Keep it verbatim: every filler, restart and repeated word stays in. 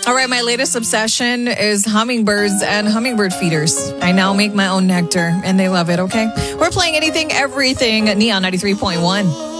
All right, my latest obsession is hummingbirds and hummingbird feeders. I now make my own nectar, and they love it, okay? We're playing Anything, Everything, Neon ninety-three point one.